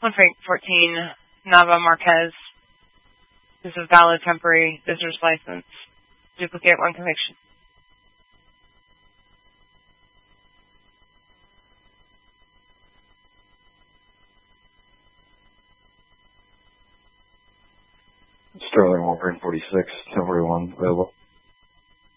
1 Frank 14, Nava Marquez. This is valid temporary visitor's license. Duplicate 1 conviction. Sterling 1 Frank 46, 1041 available.